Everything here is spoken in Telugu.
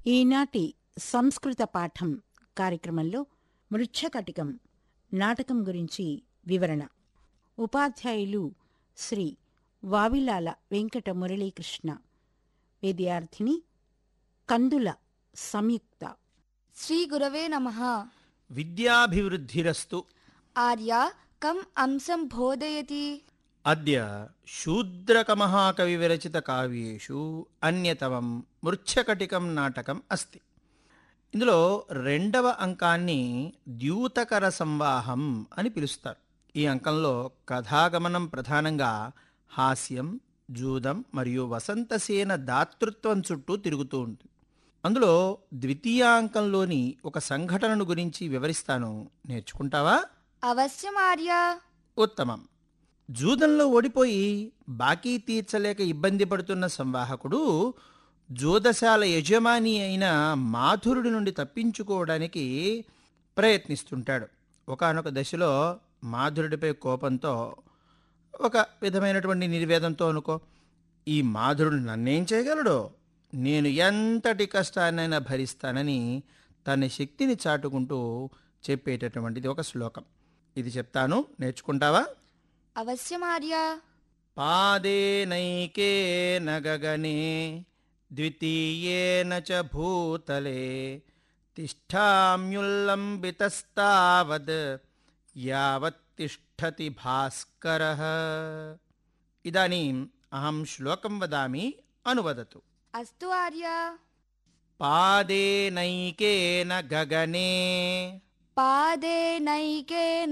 ఈనాటి సంస్కృత పాఠం కార్యక్రమంలో మృచ్ఛకటికం నాటకం గురించి వివరణ. ఉపాధ్యాయులు శ్రీ వావిలాల వెంకట మురళీకృష్ణ. విద్యార్థిని కందుల సంయుక్త. శ్రీ గురవే నమః. విద్యాభివృద్ధిరస్తు. ఆర్య కం అంశం బోధయతి? అద్య శూద్రకమహాకవి విరచిత కావ్యేషు అన్యతమం మృచ్ఛకటికం నాటకం అస్తి. ఇందులో రెండవ అంకాన్ని ద్యూతకర సంవాహం అని పిలుస్తారు. ఈ అంకంలో కథాగమనం ప్రధానంగా హాస్యం, జూదం మరియు వసంతసేన దాతృత్వం చుట్టూ తిరుగుతూ ఉంటుంది. అందులో ద్వితీయాంకంలోని ఒక సంఘటనను గురించి వివరిస్తాను, నేర్చుకుంటావా? అవశ్యం ఆర్య. ఉత్తమం. జూదంలో ఓడిపోయి బాకీ తీర్చలేక ఇబ్బంది పడుతున్న సంవాహకుడు జూదశాల యజమాని అయిన మాధురుడి నుండి తప్పించుకోవడానికి ప్రయత్నిస్తుంటాడు. ఒకానొక దశలో మాధురుడిపై కోపంతో, ఒక విధమైనటువంటి నిర్వేదంతో అనుకో, ఈ మాధురుడు నన్నేం చేయగలడో, నేను ఎంతటి కష్టాన్నైనా భరిస్తానని తన శక్తిని చాటుకుంటూ చెప్పేటటువంటిది ఒక శ్లోకం. ఇది చెప్తాను, నేర్చుకుంటావా? అవశ్యం ఆర్య. పాదేనైకేన గగనే ద్వితీయేన చ భూతలే తిష్ఠామ్యుల్లంబితస్తావద్ యావత్ తిష్ఠతి భాస్కరః. ఇదానీం అహం శ్లోకం వదామి, అనువదతు. అస్తు ఆర్య. పాదేనైకేన గగనే పాదేనైకేన